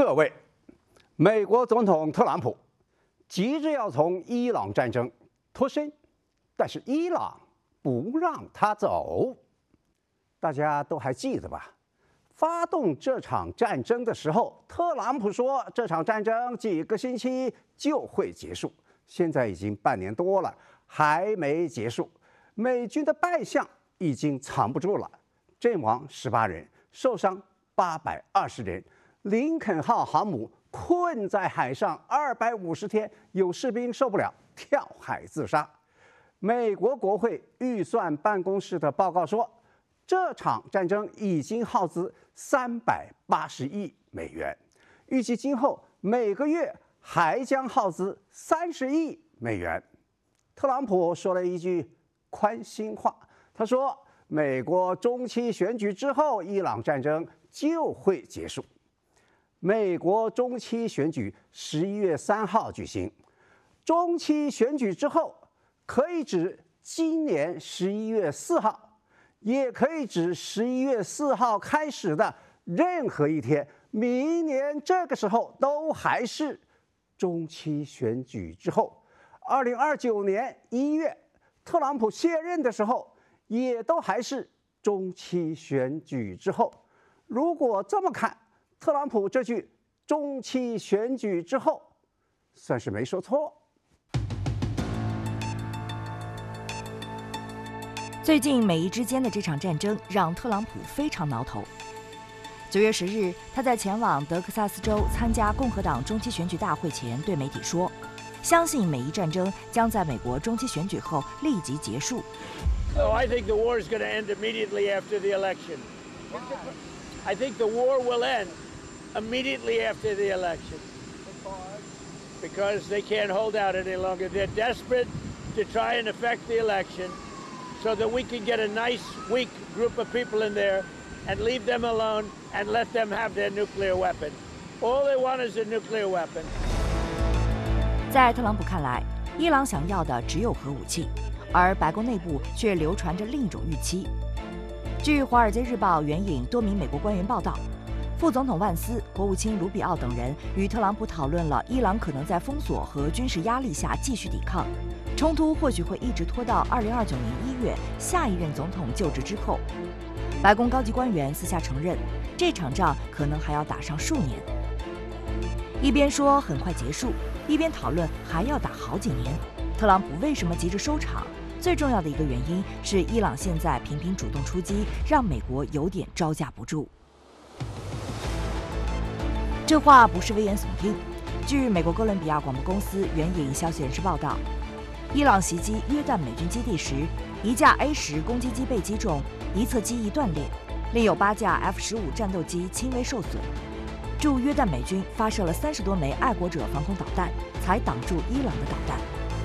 各位，美国总统特朗普急着要从伊朗战争脱身，但是伊朗不让他走。大家都还记得吧？发动这场战争的时候，特朗普说这场战争几个星期就会结束，现在已经半年多了，还没结束。美军的败相已经藏不住了，阵亡18人，受伤820人。林肯号航母困在海上250天，有士兵受不了跳海自杀。美国国会预算办公室的报告说，这场战争已经耗资380亿美元，预计今后每个月还将耗资30亿美元。特朗普说了一句宽心话，他说，美国中期选举之后，伊朗战争就会结束。美国中期选举11月3号举行，中期选举之后可以指今年11月4号，也可以指11月4号开始的任何一天，明年这个时候都还是中期选举之后。2029年1月，特朗普卸任的时候，也都还是中期选举之后。如果这么看，特朗普这句中期选举之后算是没说错。 最近美伊之间的这场战争让特朗普非常挠头。9月10日，他在前往德克萨斯州参加共和党中期选举大会前对媒体说，相信美伊战争将在美国中期选举后立即结束。 I think the war is going to end immediately after the election. I think the war will end immediately after the election because they can't hold out any longer. They're desperate to try and affect the election so that we can get a nice, weak group of people in there and leave them alone and let them have their nuclear weapon. All they want is a nuclear weapon. 在特朗普看来，伊朗想要的只有核武器，而白宫内部却流传着另一种预期。据《华尔街日报》援引多名美国官员报道，副总统万斯、国务卿卢比奥等人与特朗普讨论了伊朗可能在封锁和军事压力下继续抵抗，冲突或许会一直拖到2029年1月下一任总统就职之后。白宫高级官员私下承认，这场仗可能还要打上数年。一边说很快结束，一边讨论还要打好几年。特朗普为什么急着收场？最重要的一个原因是伊朗现在频频主动出击，让美国有点招架不住。这话不是危言耸听。据美国哥伦比亚广播公司援引消息人士报道，伊朗袭击约旦美军基地时，一架 A-10攻击机被击中，一侧机翼断裂，另有8架 F-15战斗机轻微受损。驻约旦美军发射了30多枚爱国者防空导弹，才挡住伊朗的导弹。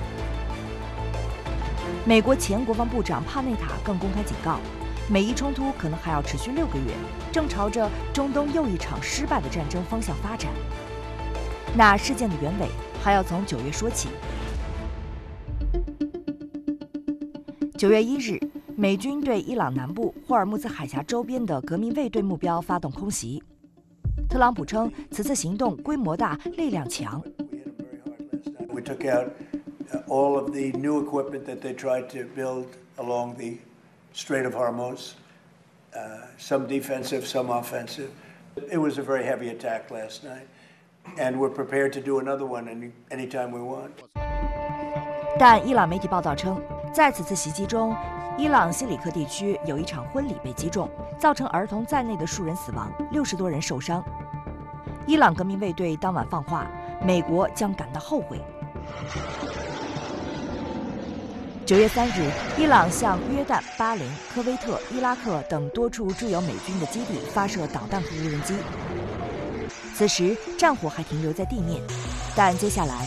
美国前国防部长帕内塔更公开警告，美伊冲突可能还要持续6个月，正朝着中东又一场失败的战争方向发展。那事件的原委还要从9月说起。9月1日，美军对伊朗南部霍尔木兹海峡周边的革命卫队目标发动空袭。特朗普称，此次行动规模大，力量强。 We took out all of the new equipment that they tried to build along the Strait of Hormuz, some defensive, some offensive. It was a very heavy attack last night, and we're prepared to do another one anytime we want. 但伊朗媒体报道称，在此次袭击中，伊朗西里克地区有一场婚礼被击中，造成儿童在内的数人死亡，60多人受伤。伊朗革命卫队当晚放话，美国将感到后悔。9月3日，伊朗向约旦、巴林、科威特、伊拉克等多处驻有美军的基地发射导弹和无人机。此时战火还停留在地面，但接下来